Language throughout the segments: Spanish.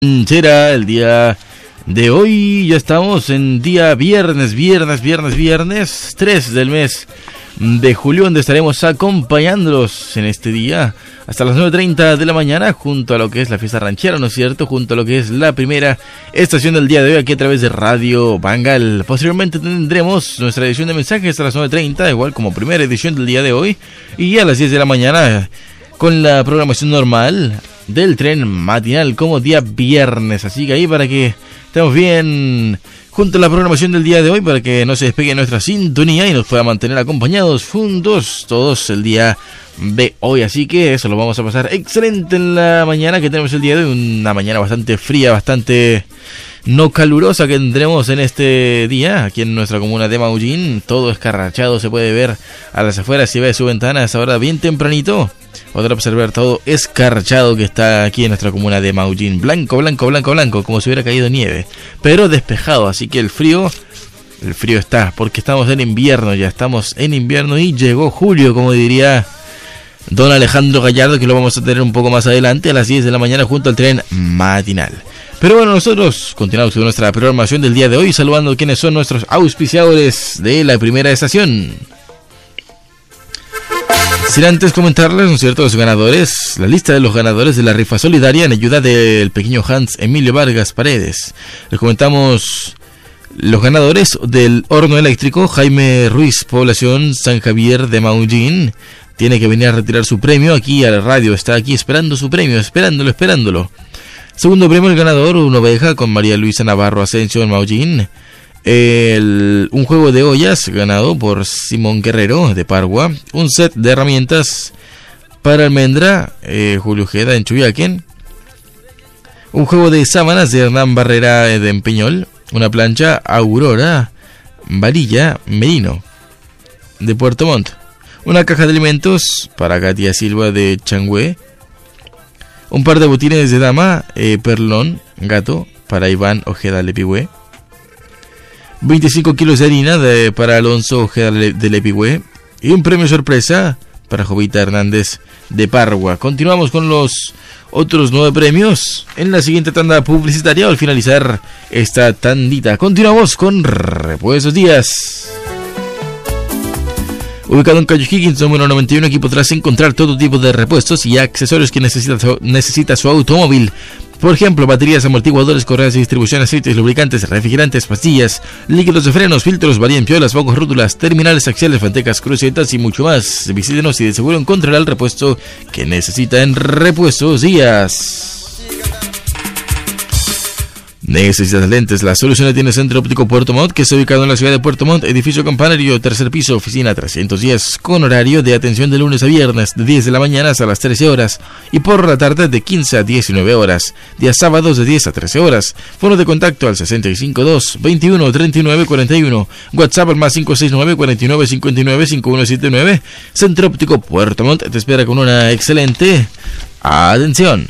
Será el día de hoy. Ya estamos en día viernes 3 del mes de julio, donde estaremos acompañándolos en este día hasta las 9:30 de la mañana, junto a lo que es la fiesta ranchera, ¿no es cierto? Junto a lo que es la primera estación del día de hoy aquí a través de Radio Bangal. Posteriormente tendremos nuestra edición de mensajes a las 9:30, igual como primera edición del día de hoy, y a las 10 de la mañana con la programación normal del tren matinal como día viernes. Así que ahí, para que estemos bien junto a la programación del día de hoy, para que no se despegue nuestra sintonía y nos pueda mantener acompañados juntos todos el día de hoy. Así que eso lo vamos a pasar excelente en la mañana que tenemos el día de hoy. Una mañana bastante fría, bastante no calurosa que tendremos en este día aquí en nuestra comuna de Maullín. Todo escarrachado, se puede ver a las afueras, si ve de su ventana a esa hora bien tempranito. Podrá observar todo escarchado que está aquí en nuestra comuna de Maullín. Blanco, como si hubiera caído nieve, pero despejado. Así que el frío está, porque estamos en invierno, ya estamos en invierno y llegó julio, como diría don Alejandro Gallardo, que lo vamos a tener un poco más adelante a las 10 de la mañana junto al tren matinal. Pero bueno, nosotros continuamos con nuestra programación del día de hoy, saludando a quienes son nuestros auspiciadores de la primera estación. Sin antes comentarles, ¿no es cierto?, los ganadores, la lista de los ganadores de la rifa solidaria en ayuda del pequeño Hans Emilio Vargas Paredes. Les comentamos los ganadores del horno eléctrico Jaime Ruiz, población San Javier de Maullín. Tiene que venir a retirar su premio aquí a la radio, está aquí esperando su premio, esperándolo. Segundo premio, el ganador, una oveja con María Luisa Navarro Asensio en Maullín. Un juego de ollas ganado por Simón Guerrero de Pargua. Un set de herramientas para almendra, Julio Ojeda en Chuyaquén. Un juego de sábanas de Hernán Barrera de Empeñol. Una plancha Aurora Varilla Merino de Puerto Montt. Una caja de alimentos para Katia Silva de Changüe. Un par de botines de dama Perlón Gato para Iván Ojeda Lepigüe. 25 kilos de harina para Alonso Ojeda de Lepigüe. Y un premio sorpresa para Jovita Hernández de Pargua. Continuamos con los otros 9 premios en la siguiente tanda publicitaria. Al finalizar esta tandita, continuamos con Repuestos Díaz. Ubicado en calle Higgins, número 91, aquí podrás encontrar todo tipo de repuestos y accesorios que necesita su automóvil. Por ejemplo, baterías, amortiguadores, correas de distribución, aceites, lubricantes, refrigerantes, pastillas, líquidos de frenos, filtros, variempiolas, focos, rótulas, terminales axiales, mantecas, crucetas y mucho más. Visítenos y de seguro encontrará el repuesto que necesita en Repuestos Díaz. ¿Necesitas lentes? La solución la tiene Centro Óptico Puerto Montt, que está ubicado en la ciudad de Puerto Montt, edificio campanario, tercer piso, oficina 310, con horario de atención de lunes a viernes, de 10 de la mañana hasta las 13 horas, y por la tarde de 15 a 19 horas, días sábados de 10 a 13 horas. Fono de contacto al 652-21-39-41, WhatsApp al más 569-49-59-5179. Centro Óptico Puerto Montt te espera con una excelente atención.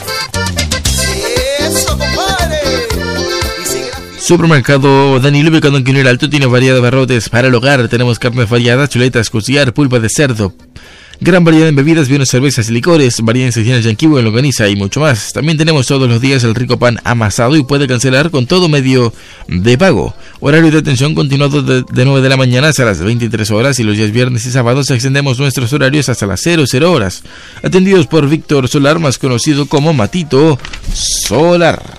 Supermercado Danilo, ubicado en Quinel Alto, tiene variedad de abarrotes para el hogar. Tenemos carne variada, chuletas, costillar, pulpa de cerdo, gran variedad en bebidas, vinos, cervezas y licores, variedad en secciones yanquivo, en longaniza y mucho más. También tenemos todos los días el rico pan amasado y puede cancelar con todo medio de pago. Horario de atención continuado de 9 de la mañana hasta las 23 horas y los días viernes y sábados extendemos nuestros horarios hasta las 00 horas. Atendidos por Víctor Solar, más conocido como Matito Solar.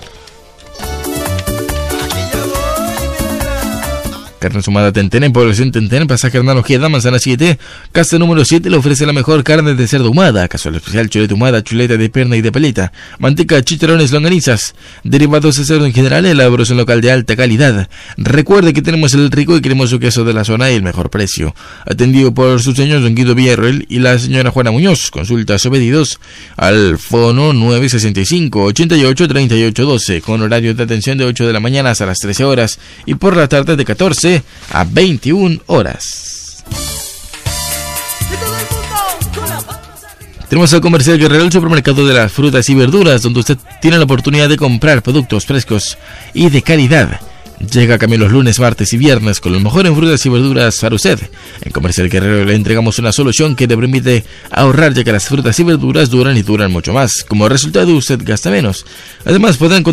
Carne Sumada Tentén, en población Tentén, pasaje Hernán Ojeda, manzana 7, casa número 7, le ofrece la mejor carne de cerdo ahumada, casual especial, chuleta ahumada, chuleta de perna y de paleta, manteca, chicharrones, longanizas, derivados de cerdo en general, elaboración local de alta calidad. Recuerde que tenemos el rico y cremoso queso de la zona y el mejor precio. Atendido por su señor Don Guido Villarroel y la señora Juana Muñoz. Consultas o pedidos al fono 965-88-3812, con horario de atención de 8 de la mañana hasta las 13 horas y por la tarde de 14 a 21 horas. Tenemos al Comercial Guerrero, el supermercado de las frutas y verduras, donde usted tiene la oportunidad de comprar productos frescos y de calidad. Llega Cambio los lunes, martes y viernes con lo mejor en frutas y verduras para usted. En Comercial Guerrero le entregamos una solución que le permite ahorrar, ya que las frutas y verduras duran y duran mucho más. Como resultado, usted gasta menos. Además, podrán